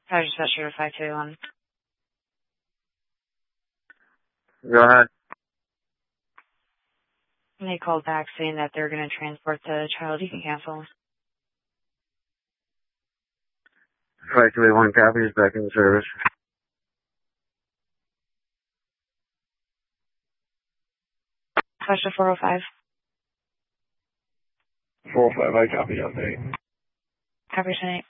I just dispatcher to 521. Go ahead. They called back saying that they're going to transport the child. You can cancel. 521 copy is back in service. Dispatcher 405. 405, I copy update. Copy tonight.